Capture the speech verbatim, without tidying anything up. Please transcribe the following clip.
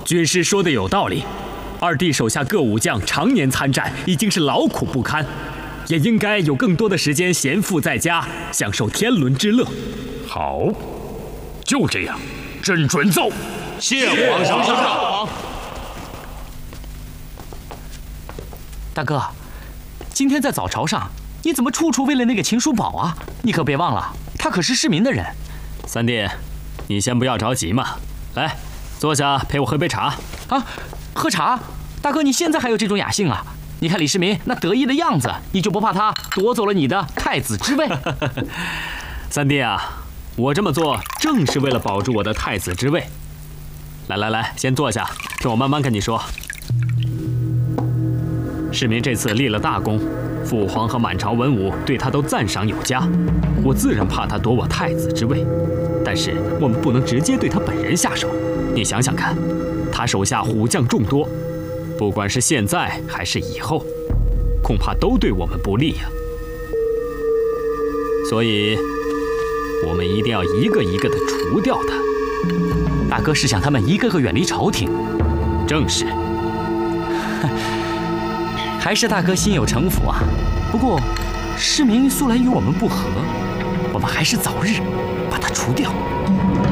军师说的有道理，二弟手下各武将常年参战，已经是劳苦不堪，也应该有更多的时间闲赋在家，享受天伦之乐。 好，就这样，朕准奏。谢皇上。谢皇。 大哥，今天在早朝上，你怎么处处为了那个秦叔宝啊？你可别忘了，他可是市民的人。 三弟，你先不要着急嘛，来，坐下陪我喝杯茶。 啊，喝茶？大哥，你现在还有这种雅兴啊？你看李世民那得意的样子，你就不怕他夺走了你的太子之位？ 三弟啊，我这么做正是为了保住我的太子之位。来来来，先坐下，听我慢慢跟你说。世民这次立了大功，父皇和满朝文武对他都赞赏有加，我自然怕他夺我太子之位。但是我们不能直接对他本人下手，你想想看，他手下虎将众多，不管是现在还是以后，恐怕都对我们不利呀。所以，我们一定要一个一个的除掉他。 大哥是想他们一个个远离朝廷？ 正是。 还是大哥心有城府啊。不过，世民素来与我们不和，我们还是早日把他除掉。